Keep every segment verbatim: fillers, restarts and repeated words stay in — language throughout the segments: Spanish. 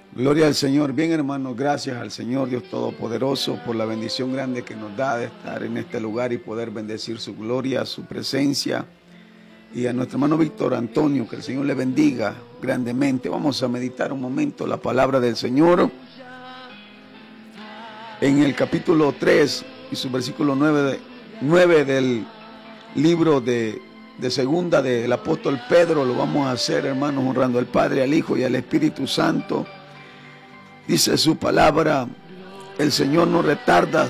Gloria al Señor. Bien, hermanos, gracias al Señor Dios Todopoderoso por la bendición grande que nos da de estar en este lugar y poder bendecir su gloria, su presencia. Y a nuestro hermano Víctor Antonio, que el Señor le bendiga grandemente. Vamos a meditar un momento la palabra del Señor en el capítulo tres y su versículo nueve, de, nueve del libro de, de segunda del apóstol Pedro. Lo vamos a hacer, hermanos, honrando al Padre, al Hijo y al Espíritu Santo. Dice su palabra: el Señor no retarda,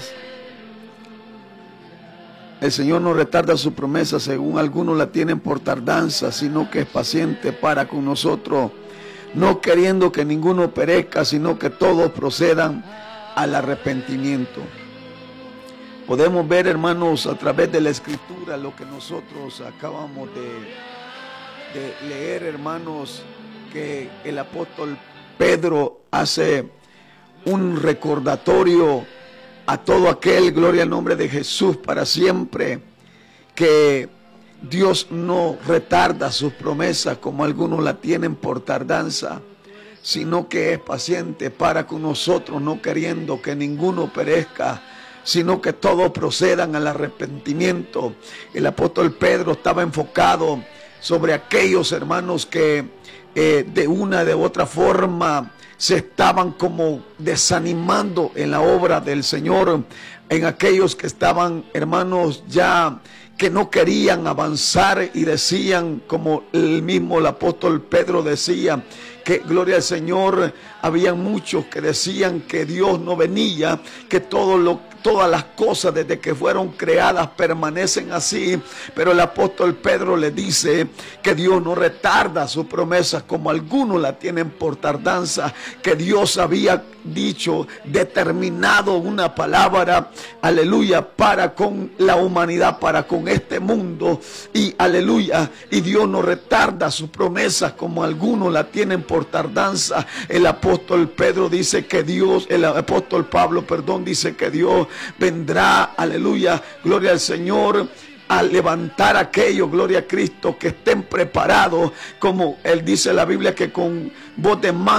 el Señor no retarda su promesa, según algunos la tienen por tardanza, sino que es paciente para con nosotros, no queriendo que ninguno perezca, sino que todos procedan al arrepentimiento. Podemos ver, hermanos, a través de la Escritura lo que nosotros acabamos de, de leer, hermanos, que el apóstol Pedro hace un recordatorio a todo aquel, gloria al nombre de Jesús para siempre, que Dios no retarda sus promesas como algunos la tienen por tardanza, sino que es paciente para con nosotros, no queriendo que ninguno perezca, sino que todos procedan al arrepentimiento. El apóstol Pedro estaba enfocado sobre aquellos hermanos que Eh, de una de otra forma se estaban como desanimando en la obra del Señor, en aquellos que estaban, hermanos, ya que no querían avanzar y decían, como el mismo el apóstol Pedro decía, que gloria al Señor, habían muchos que decían que Dios no venía, que todo lo Todas las cosas desde que fueron creadas permanecen así, pero el apóstol Pedro le dice que Dios no retarda sus promesas como algunos la tienen por tardanza, que Dios había dicho, determinado una palabra, aleluya, para con la humanidad, para con este mundo, y aleluya, y Dios no retarda sus promesas como algunos la tienen por tardanza. El apóstol Pedro dice que Dios, el apóstol Pablo, perdón, dice que Dios vendrá, aleluya, gloria al Señor, a levantar a aquellos, gloria a Cristo, que estén preparados, como él dice en la Biblia, que con voz de mando